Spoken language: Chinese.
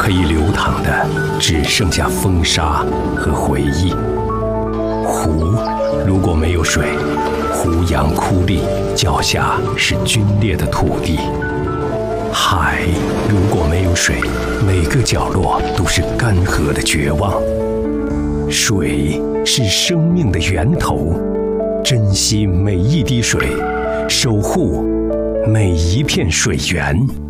可以流淌的只剩下风沙和回忆。湖如果没有水，湖洋枯立，脚下是龟裂的土地。海如果没有水，每个角落都是干涸的绝望。水是生命的源头，珍惜每一滴水，守护每一片水源。